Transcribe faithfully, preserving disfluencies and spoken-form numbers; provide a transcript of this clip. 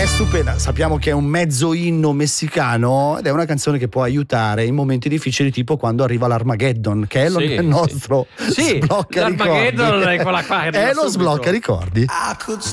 È stupenda, sappiamo che è un mezzo inno messicano ed è una canzone che può aiutare in momenti difficili, tipo quando arriva l'Armageddon, che è lo, Sì, il nostro sì. sblocca ricordi. L'Armageddon è quella qua che arriva è lo subito. sblocca ricordi.